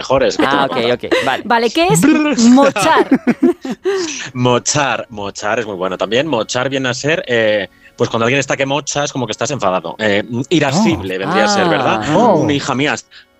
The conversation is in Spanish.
mejores. Ok, vale. Vale, ¿qué es mochar? Mochar es muy bueno también. Mochar viene a ser, pues cuando alguien está que mocha es como que estás enfadado. Irascible vendría a ser, ¿verdad? Una hija mía